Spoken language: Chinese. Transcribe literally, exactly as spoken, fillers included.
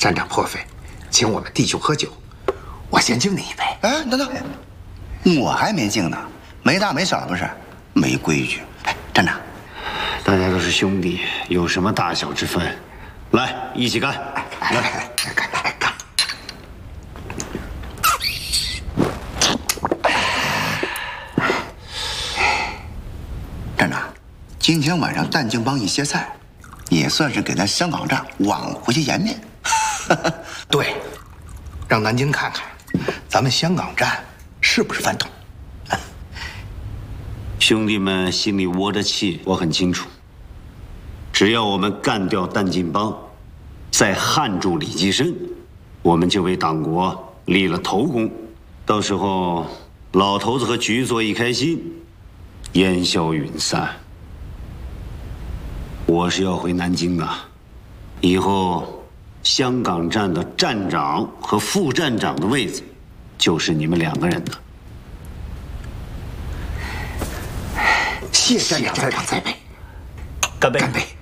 站长破费，请我们弟兄喝酒，我先敬你一杯。 哎，等等，我还没敬呢，没大没小不是，没规矩。哎，站长， 大家都是兄弟，有什么大小之分？来，一起干！ 来来干来干！ 站长，今天晚上淡静帮一歇菜，也算是给咱香港站挽回些颜面。 对，让南京看看，咱们香港站是不是饭桶。 兄弟们心里窝着气，我很清楚。只要我们干掉淡静帮，再焊住李济深，我们就为党国立了头功。到时候老头子和局座一开心，烟消云散。我是要回南京的，以后香港站的站长和副站长的位子，就是你们两个人的。 谢站长在场再杯， 干杯！ 干杯！